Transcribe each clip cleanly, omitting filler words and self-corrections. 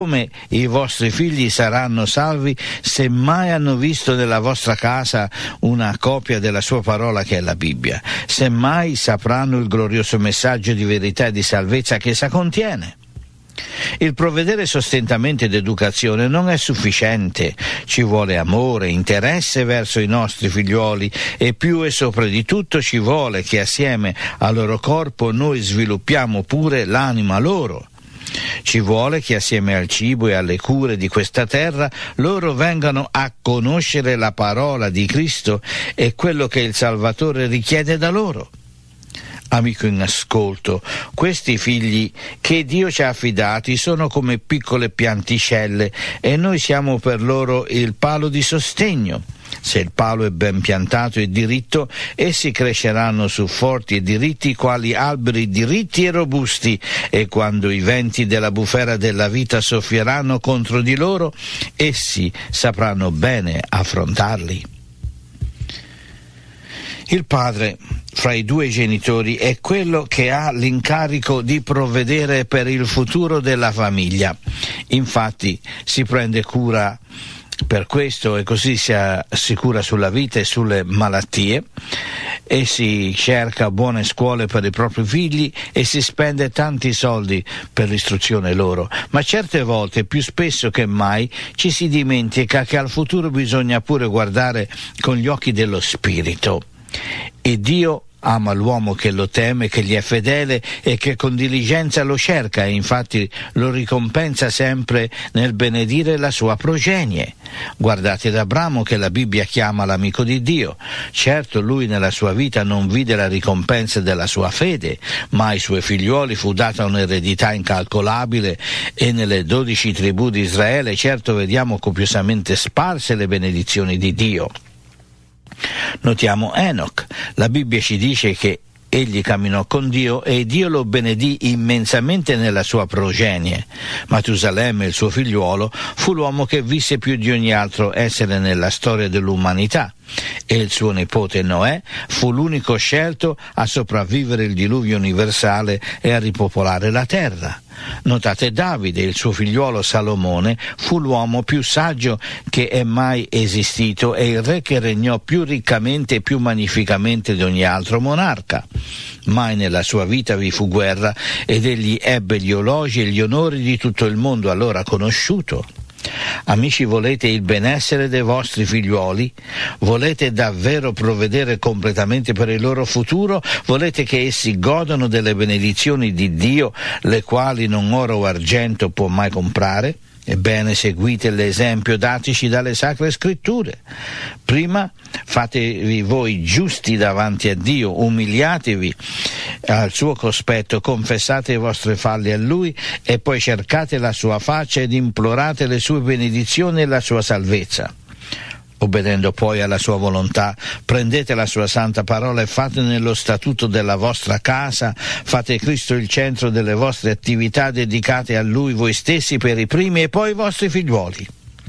Come i vostri figli saranno salvi se mai hanno visto nella vostra casa una copia della sua parola che è la Bibbia, se mai sapranno il glorioso messaggio di verità e di salvezza che essa contiene. Il provvedere sostentamento ed educazione non è sufficiente, ci vuole amore, interesse verso i nostri figlioli e più e sopra di tutto ci vuole che assieme al loro corpo noi sviluppiamo pure l'anima loro. Ci vuole che assieme al cibo e alle cure di questa terra loro vengano a conoscere la parola di Cristo e quello che il Salvatore richiede da loro. Amico in ascolto, questi figli che Dio ci ha affidati sono come piccole pianticelle e noi siamo per loro il palo di sostegno. Se il palo è ben piantato e diritto, essi cresceranno su forti e diritti quali alberi diritti e robusti, e quando i venti della bufera della vita soffieranno contro di loro, essi sapranno bene affrontarli. Il padre fra i due genitori è quello che ha l'incarico di provvedere per il futuro della famiglia. Infatti si prende cura per questo e così si assicura sulla vita e sulle malattie, e si cerca buone scuole per i propri figli e si spende tanti soldi per l'istruzione loro, ma certe volte, più spesso che mai, ci si dimentica che al futuro bisogna pure guardare con gli occhi dello spirito. E Dio ama l'uomo che lo teme, che gli è fedele e che con diligenza lo cerca, e infatti lo ricompensa sempre nel benedire la sua progenie. Guardate ad Abramo, che la Bibbia chiama l'amico di Dio. Certo, lui nella sua vita non vide la ricompensa della sua fede, ma ai suoi figliuoli fu data un'eredità incalcolabile, e nelle 12 tribù di Israele certo vediamo copiosamente sparse le benedizioni di Dio. Notiamo Enoch. La Bibbia ci dice che egli camminò con Dio e Dio lo benedì immensamente nella sua progenie. Matusalemme, il suo figliuolo, fu l'uomo che visse più di ogni altro essere nella storia dell'umanità, e il suo nipote Noè fu l'unico scelto a sopravvivere il diluvio universale e a ripopolare la terra. Notate Davide, il suo figliuolo Salomone, fu l'uomo più saggio che è mai esistito e il re che regnò più riccamente e più magnificamente di ogni altro monarca. Mai nella sua vita vi fu guerra ed egli ebbe gli elogi e gli onori di tutto il mondo allora conosciuto. Amici, volete il benessere dei vostri figliuoli? Volete davvero provvedere completamente per il loro futuro? Volete che essi godano delle benedizioni di Dio, le quali non oro o argento può mai comprare? Ebbene, seguite l'esempio datici dalle Sacre Scritture. Prima fatevi voi giusti davanti a Dio, umiliatevi al suo cospetto, confessate i vostri falli a Lui e poi cercate la sua faccia ed implorate le sue benedizioni e la sua salvezza. Obbedendo poi alla sua volontà, prendete la sua santa parola e fate nello statuto della vostra casa, fate Cristo il centro delle vostre attività, dedicate a Lui voi stessi per i primi e poi i vostri figliuoli.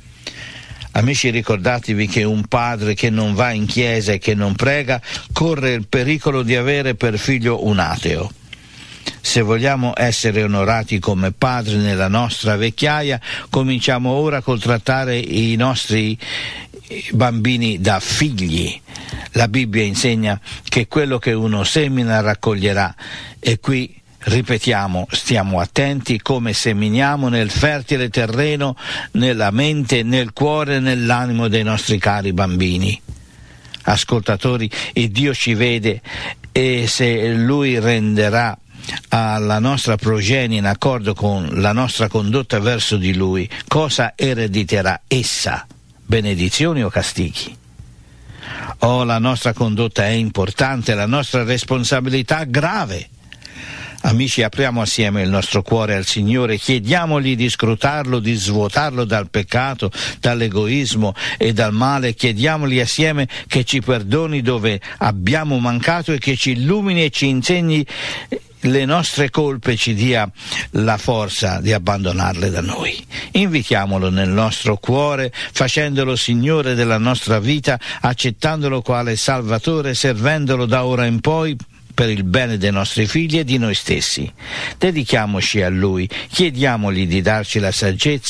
Amici, ricordatevi che un padre che non va in chiesa e che non prega corre il pericolo di avere per figlio un ateo. Se vogliamo essere onorati come padri nella nostra vecchiaia, cominciamo ora col trattare i nostri bambini da figli. La Bibbia insegna che quello che uno semina raccoglierà, e qui ripetiamo, stiamo attenti come seminiamo nel fertile terreno, nella mente, nel cuore e nell'animo dei nostri cari bambini. Ascoltatori, il Dio ci vede, e se Lui renderà alla nostra progenie in accordo con la nostra condotta verso di Lui, cosa erediterà essa? Benedizioni o castighi? Oh, la nostra condotta è importante, la nostra responsabilità grave. Amici, apriamo assieme il nostro cuore al Signore, chiediamogli di scrutarlo, di svuotarlo dal peccato, dall'egoismo e dal male, chiediamogli assieme che ci perdoni dove abbiamo mancato e che ci illumini e ci insegni le nostre colpe, ci dia la forza di abbandonarle da noi. Invitiamolo nel nostro cuore, facendolo Signore della nostra vita, accettandolo quale Salvatore, servendolo da ora in poi per il bene dei nostri figli e di noi stessi. Dedichiamoci a Lui, chiediamogli di darci la saggezza